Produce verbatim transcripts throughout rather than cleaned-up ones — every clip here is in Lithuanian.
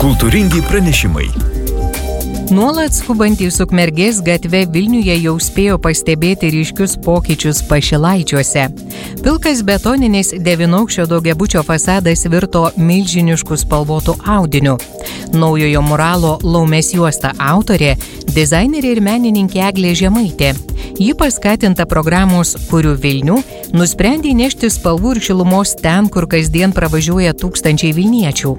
Kultūringi pranešimai. Nuolat skubantys Ukmergės gatve Vilniuje jau spėjo pastebėti ryškius pokyčius Pašilaičiuose. Pilkas betoninis devynaukščio daugiabučio fasadas virto milžinišku spalvotu audiniu. Naujojo muralo Laumės juosta autorė – dizainerė ir menininkė Eglė Žemaitė. Ji paskatinta programos Kuriu Vilnių nusprendė nešti spalvų ir šilumos ten, kur kasdien pravažiuoja tūkstančiai vilniečių.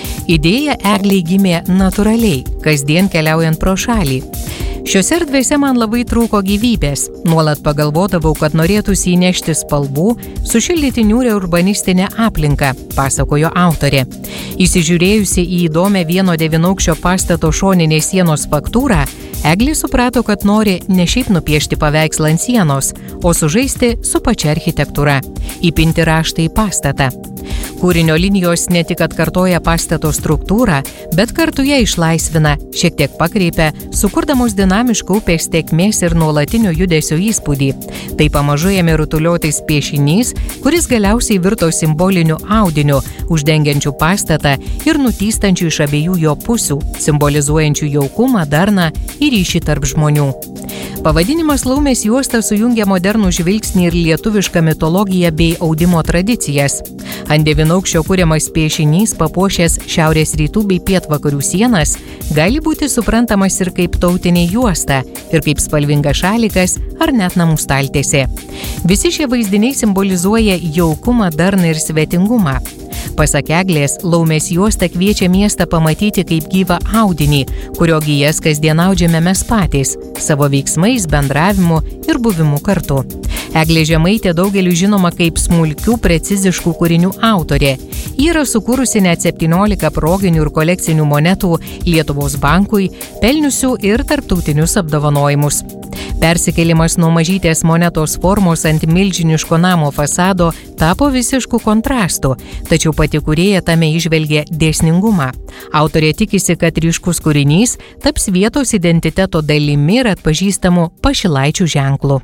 Idėja Eglei gimė natūraliai, kasdien keliaujant pro šalį. Šiose erdvėse man labai trūko gyvybės. Nuolat pagalvodavau, kad norėtųsi įnešti spalvų, sušildyti niūrią urbanistinę aplinką, pasakojo autorė. Įsižiūrėjusi į įdomią vieno devynaukščio pastato šoninės sienos faktūrą, Eglė suprato, kad nori ne šiaip nupiešti paveikslą ant sienos, o sužaisti su pačia architektūra, įpinti raštą į pastatą. Kūrinio linijos ne tik atkartoja pastato struktūrą, bet kartu ją išlaisvina, šiek tiek pakreipia, sukurdamos dinamišką upės tėkmės ir nuolatinio judesio įspūdį. Tai pamažu ėmė rutuliotis piešinys, kuris galiausiai virto simboliniu audiniu, uždengiančiu pastatą ir nutystančiu iš abiejų jo pusių, simbolizuojančiu jaukumą, darną ir ryšį tarp žmonių. Pavadinimas Laumės juosta sujungia modernų žvilgsnį ir lietuvišką mitologiją bei audimo tradicijas. Ant devynaukščio kuriamas piešinys, papuošęs šiaurės rytų bei pietvakarių sienas, gali būti suprantamas ir kaip tautinė juosta, ir kaip spalvingas šalikas ar net namų staltiesė. Visi šie vaizdiniai simbolizuoja jaukumą, darną ir svetingumą. Pasak Eglės, Laumės juosta kviečia miestą pamatyti kaip gyvą audinį, kurio gijas kasdien audžiame mes patys, savo veiksmais, bendravimu ir buvimu kartu. Eglė Žemaitė daugeliu žinoma kaip smulkių, preciziškų kūrinių autorė. Ji yra sukūrusi net septyniolika proginių ir kolekcinių monetų Lietuvos bankui, pelniusių ir tarptautinius apdovanojimus. Persikėlimas nuo mažytės monetos formos ant milžiniško namo fasado tapo visišku kontrastu, tačiau pati kūrėja tame įžvelgė dėsningumą. Autorė tikisi, kad ryškus kūrinys taps vietos identiteto dalimi ir atpažįstamu Pašilaičių ženklu.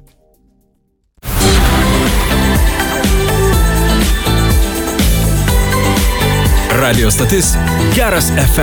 Radio stotis Geras F M.